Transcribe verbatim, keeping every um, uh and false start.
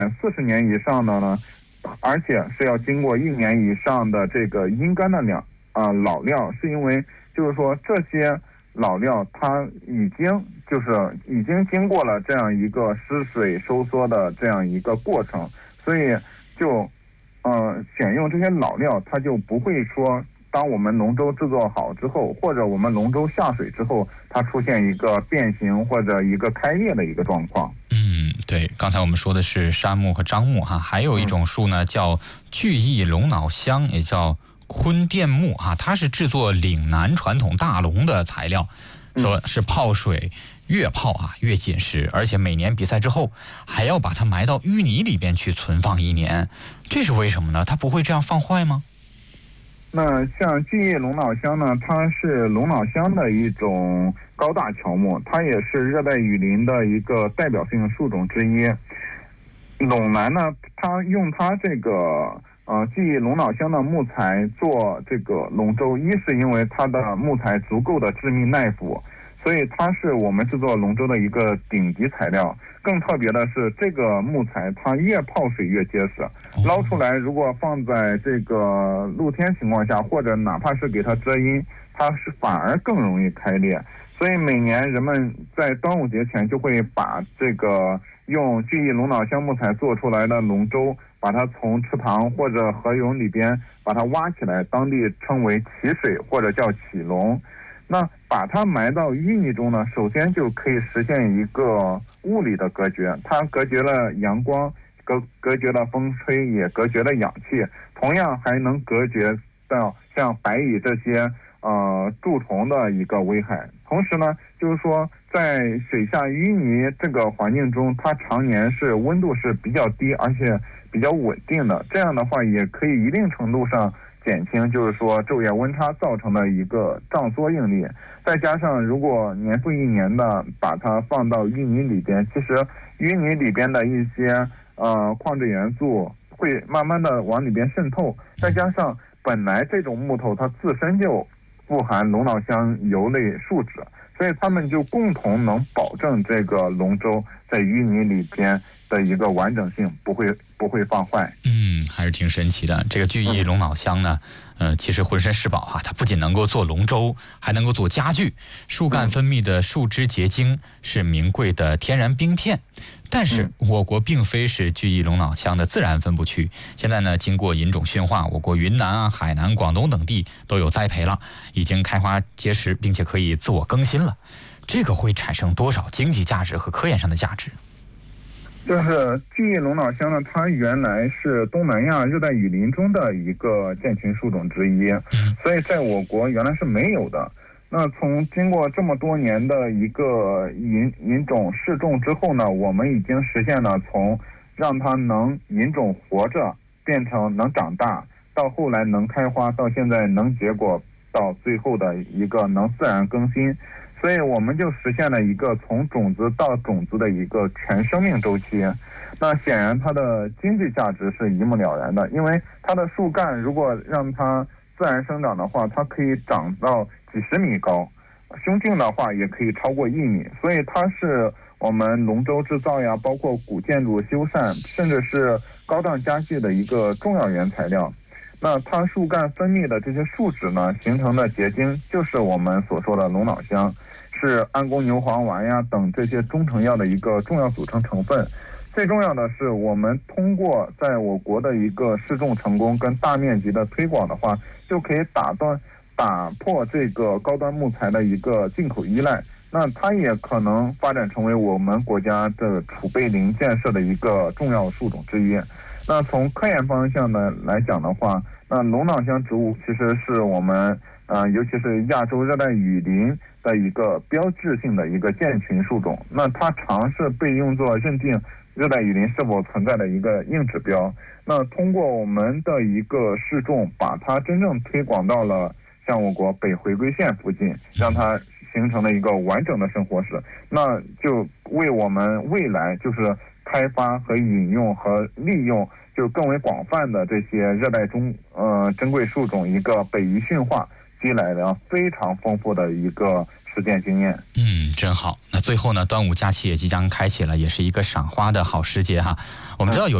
四十年以上的呢，而且是要经过一年以上的这个阴干的料啊、呃、老料，是因为就是说这些老料它已经就是已经经过了这样一个湿水收缩的这样一个过程，所以就呃选用这些老料，它就不会说当我们龙舟制作好之后，或者我们龙舟下水之后，它出现一个变形或者一个开裂的一个状况。 嗯，对，刚才我们说的是杉木和樟木哈，还有一种树呢叫巨翼龙脑香，也叫坤甸木哈，它是制作岭南传统大龙的材料，说是泡水越泡啊越紧实，而且每年比赛之后还要把它埋到淤泥里边去存放一年，这是为什么呢？它不会这样放坏吗？ 那像巨翼龙脑香呢，它是龙脑香的一种高大乔木，它也是热带雨林的一个代表性树种之一。陇南呢，它用它这个呃巨翼龙脑香的木材做这个龙舟，一是因为它的木材足够的致密耐腐，所以它是我们制作龙舟的一个顶级材料。更特别的是，这个木材它越泡水越结实，捞出来如果放在这个露天情况下，或者哪怕是给它遮阴，它是反而更容易开裂。所以每年人们在端午节前就会把这个用巨翼龙脑香木材做出来的龙舟，把它从池塘或者河涌里边把它挖起来，当地称为起水或者叫起龙。那把它埋到淤泥中呢，首先就可以实现一个物理的隔绝，它隔绝了阳光，隔隔绝了风吹，也隔绝了氧气，同样还能隔绝到像白蚁这些呃蛀虫的一个危害。同时呢，就是说在水下淤泥这个环境中，它常年是温度是比较低，而且比较稳定的，这样的话也可以一定程度上减轻就是说昼夜温差造成的一个胀缩应力。再加上如果年复一年的把它放到淤泥里边，其实淤泥里边的一些呃矿质元素会慢慢的往里边渗透，再加上本来这种木头它自身就富含龙脑香油类树脂，所以它们就共同能保证这个龙舟在淤泥里边的一个完整性，不会不会放坏。 嗯，还是挺神奇的。这个巨翼龙脑香呢，呃，其实浑身是宝哈、啊，它不仅能够做龙舟，还能够做家具。树干分泌的树脂结晶是名贵的天然冰片。但是我国并非是巨翼龙脑香的自然分布区，现在呢，经过引种驯化，我国云南啊、海南、广东等地都有栽培了，已经开花结实，并且可以自我更新了。这个会产生多少经济价值和科研上的价值？ 就是巨翼龙脑香呢，它原来是东南亚热带雨林中的一个建群树种之一，所以在我国原来是没有的。那从经过这么多年的一个引引种试种之后呢，我们已经实现了从让它能引种活着变成能长大，到后来能开花，到现在能结果，到最后的一个能自然更新。所以我们就实现了一个从种子到种子的一个全生命周期。那显然它的经济价值是一目了然的，因为它的树干如果让它自然生长的话，它可以长到几十米高，胸径的话也可以超过一米，所以它是我们龙舟制造呀，包括古建筑修缮，甚至是高档家具的一个重要原材料。那它树干分泌的这些树脂呢，形成的结晶就是我们所说的龙脑香，是安宫牛黄丸呀等这些中成药的一个重要组成成分。最重要的是，我们通过在我国的一个试种成功跟大面积的推广的话，就可以打断打破这个高端木材的一个进口依赖。那它也可能发展成为我们国家的储备林建设的一个重要树种之一。那从科研方向呢来讲的话，那龙脑香植物其实是我们呃，尤其是亚洲热带雨林的一个标志性的一个建群树种。那它常是被用作认定热带雨林是否存在的一个硬指标。那通过我们的一个试种，把它真正推广到了像我国北回归线附近，让它形成了一个完整的生活史，那就为我们未来就是开发和引用和利用就更为广泛的这些热带中呃珍贵树种一个北移驯化积累了非常丰富的一个实践经验。 嗯，真好。那最后呢，端午假期也即将开启了，也是一个赏花的好时节哈。我们知道有